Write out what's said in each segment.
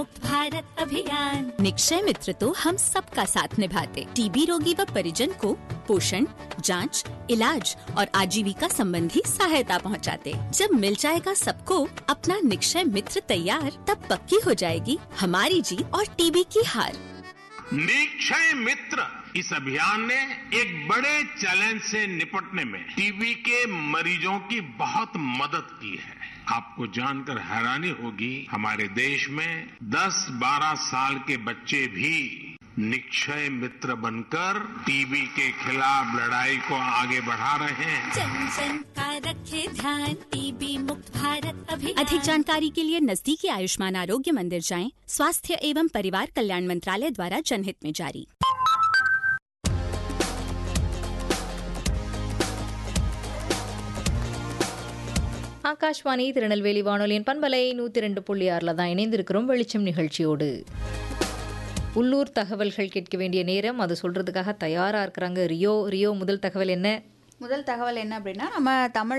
भारत अभियान। निक्षय मित्र तो हम सबका साथ निभाते, टीबी रोगी व परिजन को पोषण, जांच, इलाज और आजीविका संबंधी सहायता पहुंचाते। जब मिल जाएगा सबको अपना निक्षय मित्र तैयार, तब पक्की हो जाएगी हमारी जीत और टीबी की हार। निक्षय मित्र इस अभियान ने एक बड़े चैलेंज से निपटने में टीबी के मरीजों की बहुत मदद की है। आपको जानकर हैरानी होगी, हमारे देश में 10-12 साल के बच्चे भी निक्षय मित्र बनकर टीबी के खिलाफ लड़ाई को आगे बढ़ा रहे हैं। जन जन का रखे ध्यान, टीबी मुक्त भारत अभियान। अधिक जानकारी के लिए नजदीकी आयुष्मान आरोग्य मंदिर जाएं। स्वास्थ्य एवं परिवार कल्याण मंत्रालय द्वारा जनहित में जारी। ஆகாஷ்வாணி திருநெல்வேலி வானொலியின் பண்பலை 102.6 தான் இணைந்திருக்கிறோம் வெளிச்சம் நிகழ்ச்சியோடு. உள்ளூர் தகவல்கள் கேட்க வேண்டிய நேரம், அது சொல்றதுக்காக தயாரா இருக்கிறாங்க ரியோ. முதல் தகவல் என்ன? முதல் தகவல் என்ன அப்படின்னா, நம்ம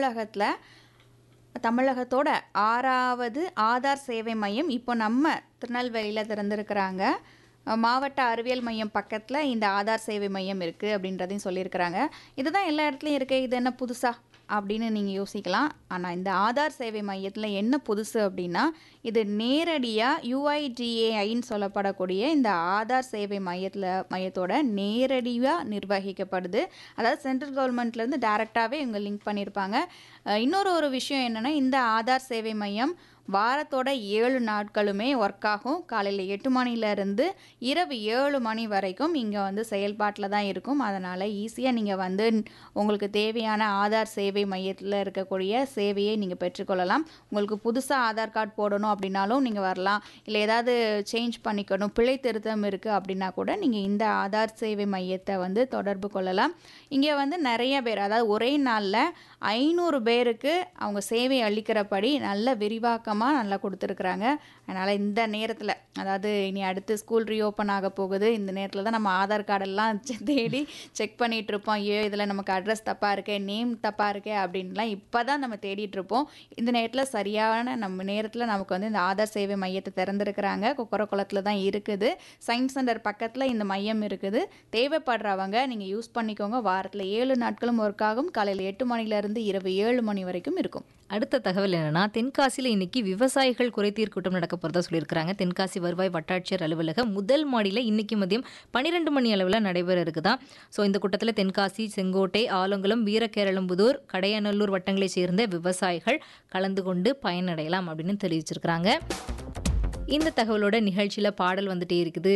தமிழகத்தோட 6வது ஆதார் சேவை மையம் இப்போ நம்ம திருநெல்வேலியில் திறந்திருக்கிறாங்க. மாவட்ட அறிவியல் மையம் பக்கத்தில் இந்த ஆதார் சேவை மையம் இருக்குது அப்படின்றதையும் சொல்லியிருக்கிறாங்க. இதுதான் எல்லா இடத்துலையும் இருக்குது, இது என்ன புதுசா அப்படின்னு நீங்கள் யோசிக்கலாம். ஆனால் இந்த ஆதார் சேவை மையத்தில் என்ன புதுசு அப்படின்னா, இது நேரடியாக UIDAIன்னு சொல்லப்படக்கூடிய இந்த ஆதார் சேவை மையத்தோட நேரடியாக நிர்வகிக்கப்படுது. அதாவது சென்ட்ரல் கவர்மெண்ட்லேருந்து டைரெக்டாகவே இவங்க லிங்க் பண்ணியிருப்பாங்க. இன்னொரு விஷயம் என்னென்னா, இந்த ஆதார் சேவை மையம் வாரத்தோட 7 நாட்களுமே ஒர்க் ஆகும். காலையில் 8 மணிலேருந்து இரவு 7 மணி வரைக்கும் இங்கே வந்து செயல்பாட்டில் தான் இருக்கும். அதனால் ஈஸியாக நீங்கள் வந்து உங்களுக்கு தேவையான ஆதார் சேவை மையத்தில் இருக்கக்கூடிய சேவையை நீங்கள் பெற்றுக்கொள்ளலாம். உங்களுக்கு புதுசாக ஆதார் கார்டு போடணும் அப்படின்னாலும் நீங்கள் வரலாம். இல்லை ஏதாவது சேஞ்ச் பண்ணிக்கணும், பிழை திருத்தம் இருக்குது அப்படின்னா கூட நீங்கள் இந்த ஆதார் சேவை மையத்தை வந்து தொடர்பு கொள்ளலாம். இங்கே வந்து நிறைய பேர், அதாவது ஒரே நாளில் 500 பேருக்கு அவங்க சேவை அளிக்கிறபடி நல்ல விரிவாக்கமாக நல்லா கொடுத்துருக்குறாங்க. அதனால் இந்த நேரத்தில், அதாவது இனி அடுத்து ஸ்கூல் ரீஓப்பன் ஆக போகுது, இந்த நேரத்தில் தான் நம்ம ஆதார் கார்டெல்லாம் தேடி செக் பண்ணிகிட்ருப்போம். இதில் நமக்கு அட்ரஸ் தப்பாக இருக்கே, நேம் தப்பாக இருக்கே அப்படின்லாம் இப்போ தான் நம்ம தேடிட்டுருப்போம். இந்த நேரத்தில் சரியான நேரத்தில் நமக்கு வந்து இந்த ஆதார் சேவை மையத்தை திறந்துருக்கிறாங்க. கொக்கரக்குளத்தில் தான் இருக்குது. சயின்ஸ் சென்டர் பக்கத்தில் இந்த மையம் இருக்குது. தேவைப்படுறவங்க நீங்கள் யூஸ் பண்ணிக்கோங்க. வாரத்தில் 7 நாட்களும் ஒர்க் ஆகும். காலையில் 8 மணிலேருந்து இரவு 7 மணி வரைக்கும் இருக்கும். அடுத்த தகவல் என்னன்னா, தென்காசியில் இன்னைக்கு விவசாயிகள் குறைதீர் கூட்டம் நடக்க போகிறதா சொல்லியிருக்கிறாங்க. தென்காசி வருவாய் வட்டாட்சியர் அலுவலக முதல் மாடியில் இன்னைக்கு மதியம் 12 மணி அளவில் நடைபெற இருக்குதான். ஸோ இந்த கூட்டத்தில் தென்காசி, செங்கோட்டை, ஆலங்குளம், வீரகேரளம்புதூர், கடையநல்லூர் வட்டங்களைச் சேர்ந்த விவசாயிகள் கலந்து கொண்டு பயனடையலாம் அப்படின்னு தெரிவிச்சிருக்கிறாங்க. இந்த தகவலோட நிகழ்ச்சியில் பாடல் வந்துட்டே இருக்குது.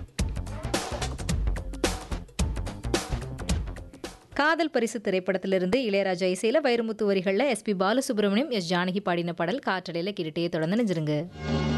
காதல் பரிசு திரைப்படத்திலிருந்து இளையராஜா இசையில் வைரமுத்து வரிகளில் SP பாலசுப்ரமணியம், S ஜானகி பாடின பாடல் காற்றலையில் கேட்டுட்டே தொடர்ந்து நினைஞ்சிருங்க.